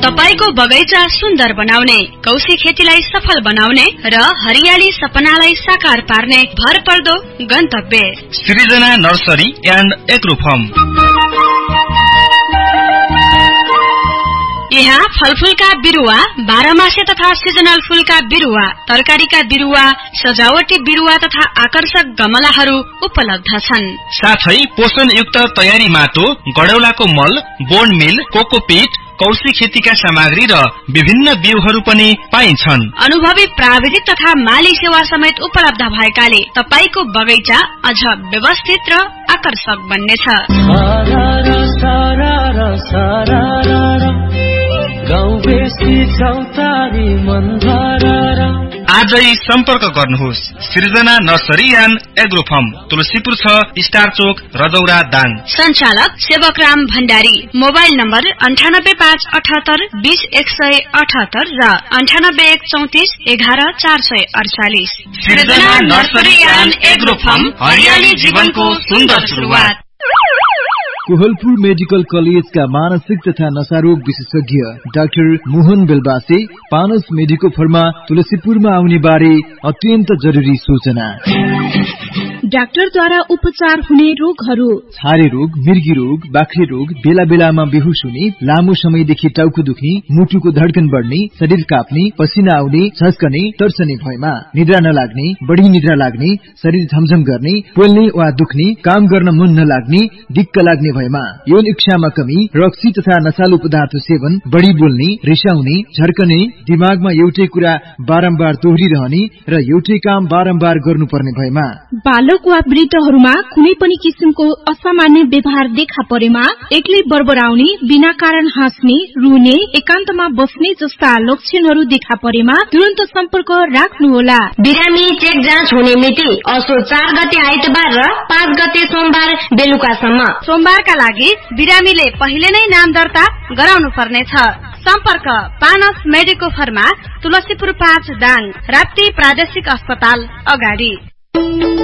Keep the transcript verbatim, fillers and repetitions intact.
तपाईको बगैँचा सुन्दर बनाउने, कौशी खेतीलाई सफल बनाउने र हरियाली सपनालाई साकार पार्ने भरपर्दो गन्तव्य सृजना नर्सरी एन्ड एग्रो फर्म। यहाँ फलफूलका बिरुवा, बाह्रमासे तथा सिजनल फूलका बिरुवा, तरकारीका बिरुवा, सजावटी बिरुवा तथा आकर्षक गमलाहरू उपलब्ध छन्। साथै पोषणयुक्त तयारी माटो, गडौलाको मल, बोन मिल, कोकोपीट, कौशी खेतीका सामग्री र विभिन्न बिउहरू पनि पाइन्छन्। अनुभवी प्राविधिक तथा माली सेवा समेत उपलब्ध भएकाले तपाईको बगैँचा अझ व्यवस्थित र आकर्षक बन्नेछ। आजै सम्पर्क गर्नुहोस् सृजना nursery and agro form, Tulsipur छ, स्टार चोक, रजौरा, दाङ। सञ्चालक सेवकराम भण्डारी। मोबाइल नम्बर अन्ठानब्बे पाँच अठहत्तर बीस एक सय अठहत्तर र अन्ठानब्बे एक चौतिस एघार चार सय अडचालिस। सृजना नर्सरी एन्ड एग्रो फर्म, हरियाली जीवनको सुन्दर सुरुवात। कोहलपुर मेडिकल कलेजका मानसिक तथा नशारोग विशेषज्ञ डाक्टर मोहन बेलबासे पानस मेडिकोफरमा तुलसीपुरमा आउने बारे अत्यन्त जरुरी सूचना। डाक्टरद्वारा उपचार हुने रोगहरू: छारे रोग, मिर्गी रोग, बाख्रे रोग, बेला बेलामा बेहुस हुने, लामो समयदेखि टाउको दुख्ने, मुटुको धड्कन बढ्ने, शरीर काप्ने, पसिना आउने, झस्कने, तर्सने भएमा, निद्रा नलाग्ने, बढी निद्रा लाग्ने, शरीर झमझम गर्ने, पोल्ने वा दुख्ने, काम गर्न मन नलाग्ने, दिक्क लाग्ने भएमा, यौन इच्छामा कमी, रक्सी तथा नशालु पदार्थ सेवन, बढी बोल्ने, रिसाउने, झर्कने, दिमागमा एउटै कुरा बारम्बार दोहोरिरहने र एउटै काम बारम्बार गर्नुपर्ने भएमा, बालक वा वृद्धहरूमा कुनै पनि किसिमको असामान्य व्यवहार देखा परेमा, एक्लै बरबराउने, बिना कारण हाँस्ने, रुने, एकान्तमा बस्ने जस्ता लक्षणहरू देखा परेमा तुरन्त सम्पर्क राख्नुहोला। बिरामी चेक जाँच हुने मिति असो चार गते आइतबार र पाँच गते सोमबार बेलुकासम्म। सोमबारका लागि बिरामीले पहिले नै नाम दर्ता गराउनु पर्नेछ। सम्पर्क पानस मेडिकोफरमा, तुलसीपुर पाँच, दाङ, राप्ती प्रादेशिक अस्पताल अगाडि।